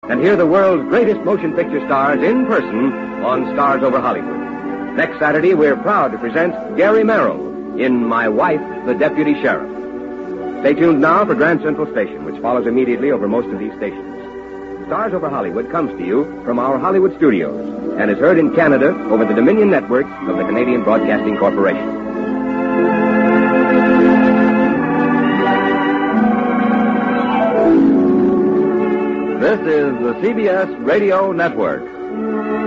and hear the world's greatest motion picture stars in person on Stars Over Hollywood. Next Saturday, we're proud to present Gary Merrill in My Wife, the Deputy Sheriff. Stay tuned now for Grand Central Station, which follows immediately over most of these stations. Stars Over Hollywood comes to you from our Hollywood studios and is heard in Canada over the Dominion Network of the Canadian Broadcasting Corporation. This is the CBS Radio Network.